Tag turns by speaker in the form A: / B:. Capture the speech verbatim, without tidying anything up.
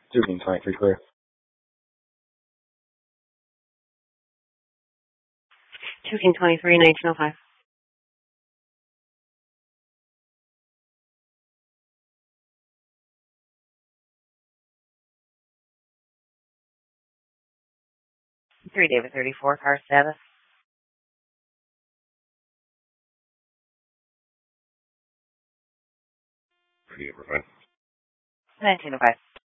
A: two King twenty-three clear.
B: two King twenty-three, nineteen oh five. three David thirty-four, car status.
A: Pretty good, fine.
B: nineteen oh five.